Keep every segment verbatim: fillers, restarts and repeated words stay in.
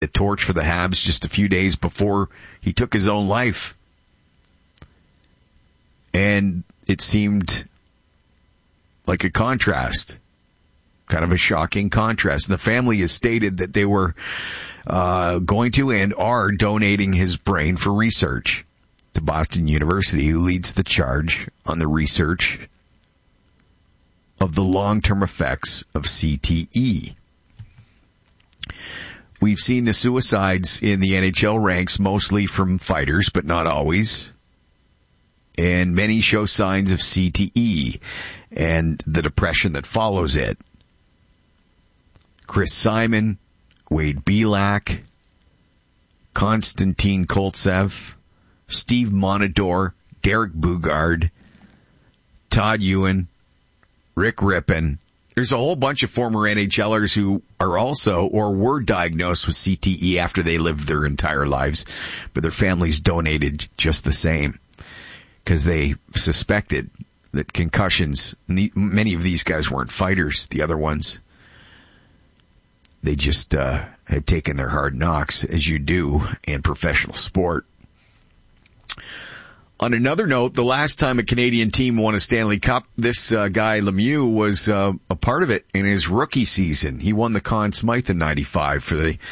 the torch for the Habs just a few days before he took his own life. And it seemed like a contrast, kind of a shocking contrast. And the family has stated that they were uh, going to and are donating his brain for research to Boston University, who leads the charge on the research of the long-term effects of C T E. We've seen the suicides in the N H L ranks mostly from fighters, but not always. And many show signs of C T E and the depression that follows it. Chris Simon, Wade Belak, Konstantin Koltsev, Steve Monador, Derek Bugard, Todd Ewan, Rick Rippon. There's a whole bunch of former NHLers who are also or were diagnosed with C T E after they lived their entire lives, but their families donated just the same because they suspected that concussions, many of these guys weren't fighters, the other ones, they just uh, had taken their hard knocks, as you do in professional sport. On another note, the last time a Canadian team won a Stanley Cup, this uh, guy Lemieux was uh, a part of it in his rookie season. He won the Conn Smythe in ninety-five for the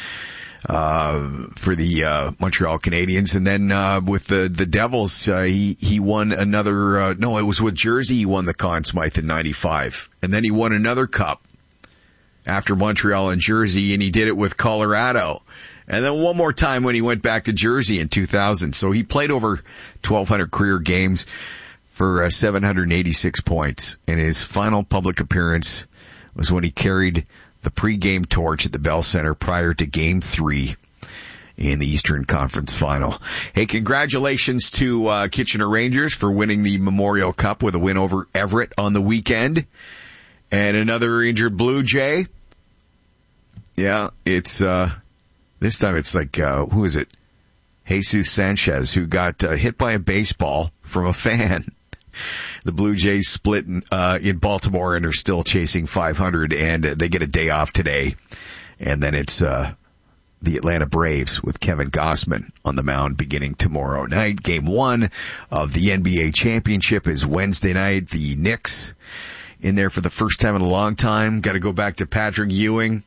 uh for the uh Montreal Canadiens, and then uh with the the Devils, uh, he he won another. Uh, no, it was with Jersey. He won the Conn Smythe in ninety-five, and then he won another cup after Montreal and Jersey, and he did it with Colorado. And then one more time when he went back to Jersey in two thousand. So he played over twelve hundred career games for uh, seven hundred eighty-six points. And his final public appearance was when he carried the pregame torch at the Bell Center prior to Game three in the Eastern Conference Final. Hey, congratulations to uh, Kitchener Rangers for winning the Memorial Cup with a win over Everett on the weekend. And another injured Blue Jay. Yeah, it's... uh This time it's like, uh, who is it? Jesus Sanchez, who got uh, hit by a baseball from a fan. The Blue Jays split in, uh, in Baltimore and are still chasing five hundred, and uh, they get a day off today. And then it's uh, the Atlanta Braves with Kevin Gausman on the mound beginning tomorrow night. Game one of the N B A championship is Wednesday night. The Knicks in there for the first time in a long time. Got to go back to Patrick Ewing.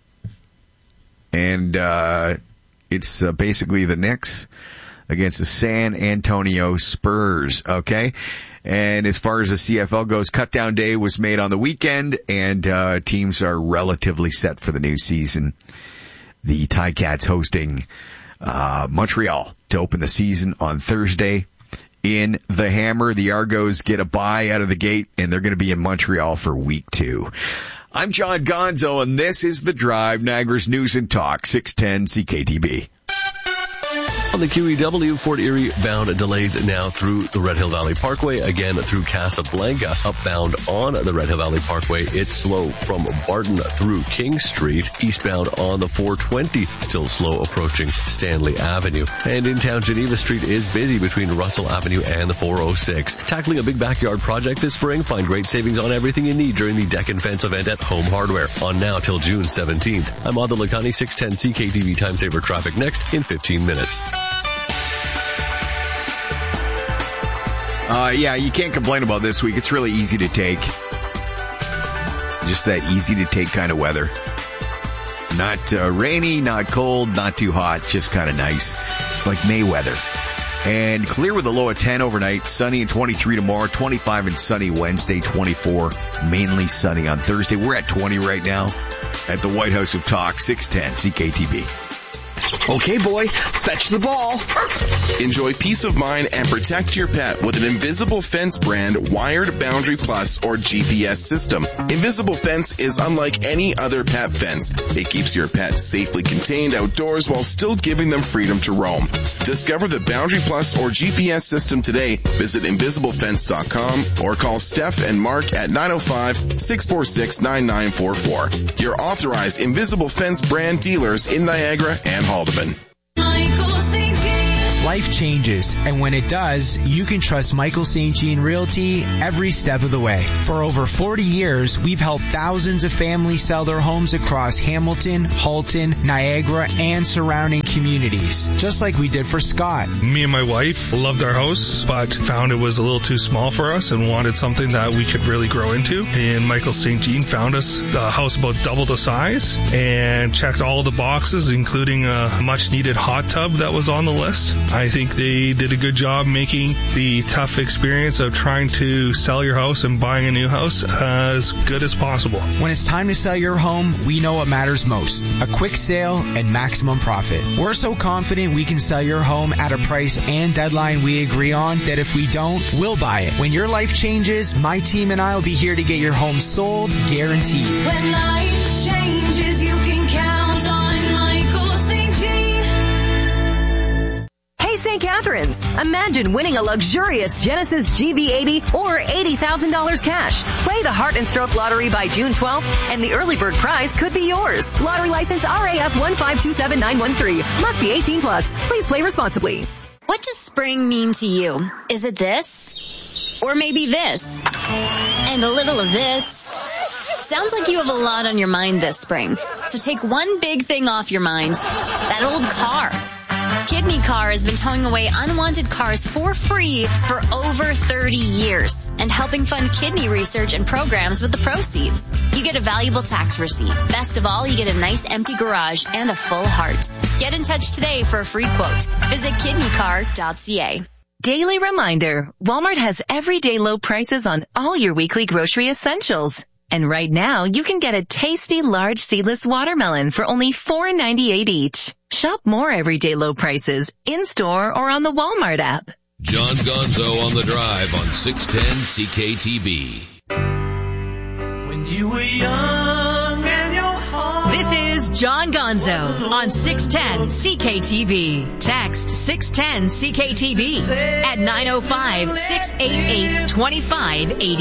And uh it's uh, basically the Knicks against the San Antonio Spurs, okay? And as far as the C F L goes, cutdown day was made on the weekend, and uh teams are relatively set for the new season. The Ticats hosting uh Montreal to open the season on Thursday in the Hammer. The Argos get a bye out of the gate, and they're going to be in Montreal for week two. I'm John Gonzo, and this is The Drive, Niagara's News and Talk, six ten C K T B. On the Q E W, Fort Erie bound delays now through the Red Hill Valley Parkway, again through Casablanca. Upbound on the Red Hill Valley Parkway, it's slow from Barton through King Street. Eastbound on the four twenty, still slow approaching Stanley Avenue. And in town, Geneva Street is busy between Russell Avenue and the four oh six. Tackling a big backyard project this spring? Find great savings on everything you need during the Deck and Fence event at Home Hardware. On now till June seventeenth. I'm Adil Lakhani, six ten C K T V Time Saver Traffic next in fifteen minutes. Uh, yeah, you can't complain about this week. It's really easy to take. Just that easy to take kind of weather. Not uh, rainy, not cold, not too hot, just kind of nice. It's like May weather. And clear with a low of ten overnight, sunny and twenty-three tomorrow, twenty-five and sunny Wednesday, twenty-four, mainly sunny on Thursday. We're at twenty right now at the White House of Talk, six ten C K T V. Okay, boy, fetch the ball. Enjoy peace of mind and protect your pet with an Invisible Fence brand wired Boundary Plus or G P S system. Invisible Fence is unlike any other pet fence. It keeps your pet safely contained outdoors while still giving them freedom to roam. Discover the Boundary Plus or G P S system today. Visit invisible fence dot com or call Steph and Mark at nine oh five, six four six, nine nine four four. Your authorized Invisible Fence brand dealers in Niagara and Haldeman. Michael Saint James Life changes, and when it does, you can trust Michael Saint Jean Realty every step of the way. For over forty years, we've helped thousands of families sell their homes across Hamilton, Halton, Niagara, and surrounding communities, just like we did for Scott. Me and my wife loved our house, but found it was a little too small for us and wanted something that we could really grow into. And Michael Saint Jean found us a house about double the size and checked all the boxes, including a much needed hot tub that was on the list. I think they did a good job making the tough experience of trying to sell your house and buying a new house as good as possible. When it's time to sell your home, we know what matters most: a quick sale and maximum profit. We're so confident we can sell your home at a price and deadline we agree on that if we don't, we'll buy it. When your life changes, my team and I will be here to get your home sold, guaranteed. When life changes, you can count on Michael Saint Jean. Hey, Saint Catharines, imagine winning a luxurious Genesis G V eighty or eighty thousand dollars cash. Play the Heart and Stroke Lottery by June twelfth, and the early bird prize could be yours. Lottery license R A F one five two seven nine one three. Must be eighteen plus. Please play responsibly. What does spring mean to you? Is it this? Or maybe this? And a little of this? Sounds like you have a lot on your mind this spring. So take one big thing off your mind. That old car. Kidney Car has been towing away unwanted cars for free for over thirty years and helping fund kidney research and programs with the proceeds. You get a valuable tax receipt. Best of all, you get a nice empty garage and a full heart. Get in touch today for a free quote. Visit kidney car dot c a. Daily reminder, Walmart has everyday low prices on all your weekly grocery essentials. And right now, you can get a tasty large seedless watermelon for only four ninety-eight each. Shop more everyday low prices in-store or on the Walmart app. John Gonzo on the Drive on six ten C K T B. When you were young and your heart... This is John Gonzo on six ten C K T B. Text six ten C K T B at nine oh five, six eight eight, two five eight